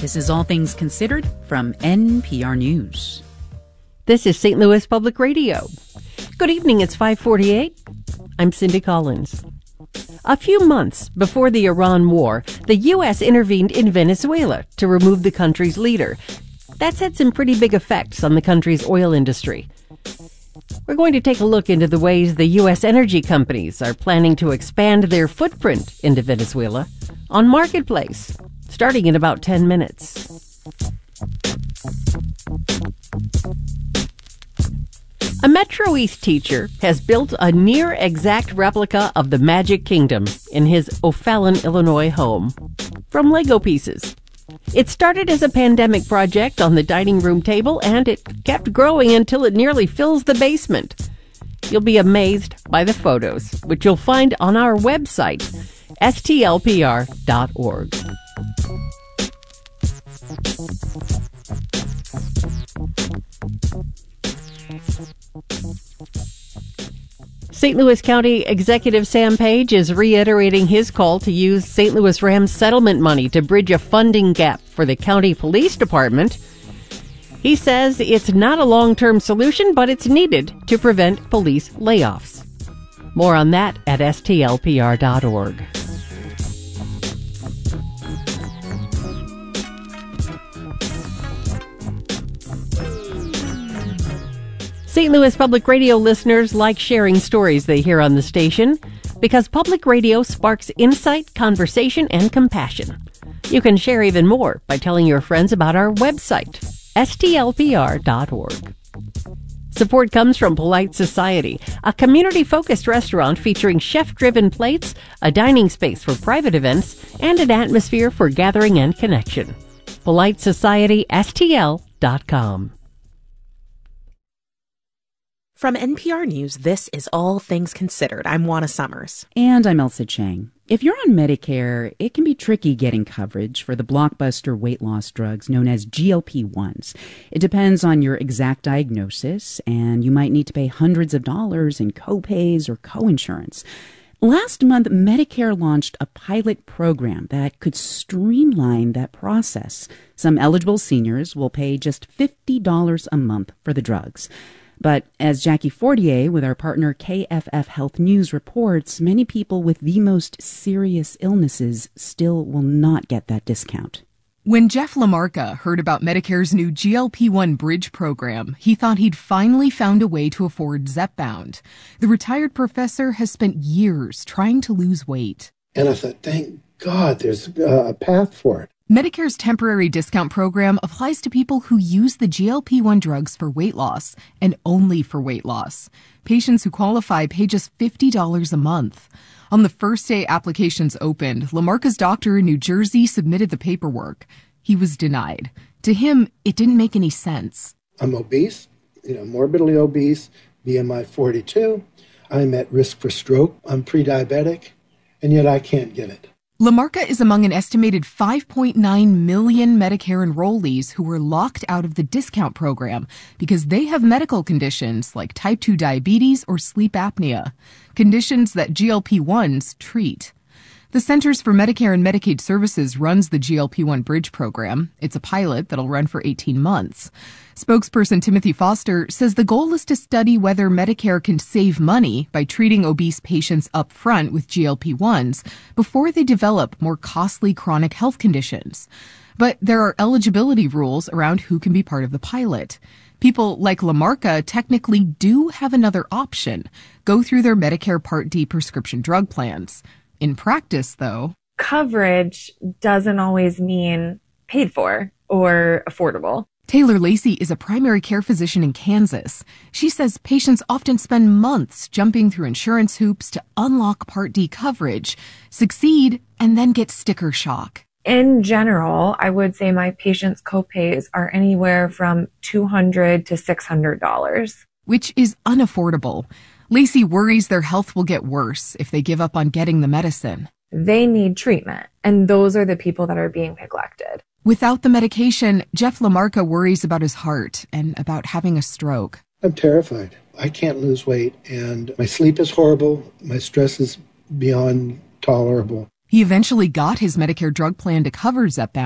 This is All Things Considered from NPR News. This is St. Louis Public Radio. Good evening, it's 5:48. I'm Cindy Collins. A few months before the Iran war, the U.S. intervened in Venezuela to remove the country's leader. That's had some pretty big effects on the country's oil industry. We're going to take a look into the ways the U.S. energy companies are planning to expand their footprint into Venezuela on Marketplace, starting in about 10 minutes. A Metro East teacher has built a near-exact replica of the Magic Kingdom in his O'Fallon, Illinois home from Lego pieces. It started as a pandemic project on the dining room table, and it kept growing until it nearly fills the basement. You'll be amazed by the photos, which you'll find on our website, stlpr.org. St. Louis County Executive Sam Page is reiterating his call to use St. Louis Rams settlement money to bridge a funding gap for the county police department. He says it's not a long-term solution, but it's needed to prevent police layoffs. More on that at stlpr.org. St. Louis Public Radio listeners like sharing stories they hear on the station because public radio sparks insight, conversation, and compassion. You can share even more by telling your friends about our website, stlpr.org. Support comes from Polite Society, a community-focused restaurant featuring chef-driven plates, a dining space for private events, and an atmosphere for gathering and connection. PoliteSocietySTL.com. From NPR News, this is All Things Considered. I'm Juana Summers. And I'm Elsa Chang. If you're on Medicare, it can be tricky getting coverage for the blockbuster weight loss drugs known as GLP-1s. It depends on your exact diagnosis, and you might need to pay hundreds of dollars in co-pays or co-insurance. Last month, Medicare launched a pilot program that could streamline that process. Some eligible seniors will pay just $50 a month for the drugs. But as Jackie Fortier with our partner KFF Health News reports, many people with the most serious illnesses still will not get that discount. When Jeff Lamarca heard about Medicare's new GLP-1 Bridge program, he thought he'd finally found a way to afford Zepbound. The retired professor has spent years trying to lose weight. And I thought, thank God there's a path for it. Medicare's temporary discount program applies to people who use the GLP-1 drugs for weight loss and only for weight loss. Patients who qualify pay just $50 a month. On the first day applications opened, Lamarca's doctor in New Jersey submitted the paperwork. He was denied. To him, it didn't make any sense. I'm obese, morbidly obese, BMI 42. I'm at risk for stroke. I'm pre-diabetic, and yet I can't get it. Lamarca is among an estimated 5.9 million Medicare enrollees who were locked out of the discount program because they have medical conditions like type 2 diabetes or sleep apnea, conditions that GLP-1s treat. The Centers for Medicare and Medicaid Services runs the GLP-1 Bridge program. It's a pilot that'll run for 18 months. Spokesperson Timothy Foster says the goal is to study whether Medicare can save money by treating obese patients up front with GLP-1s before they develop more costly chronic health conditions. But there are eligibility rules around who can be part of the pilot. People like Lamarca technically do have another option: go through their Medicare Part D prescription drug plans. In practice, though, coverage doesn't always mean paid for or affordable. Taylor Lacey is a primary care physician in Kansas. She says patients often spend months jumping through insurance hoops to unlock Part D coverage, succeed, and then get sticker shock. In general, I would say my patients' copays are anywhere from $200 to $600. Which is unaffordable. Lacey worries their health will get worse if they give up on getting the medicine. They need treatment, and those are the people that are being neglected. Without the medication, Jeff Lamarca worries about his heart and about having a stroke. I'm terrified. I can't lose weight, and my sleep is horrible. My stress is beyond tolerable. He eventually got his Medicare drug plan to cover Zepbound.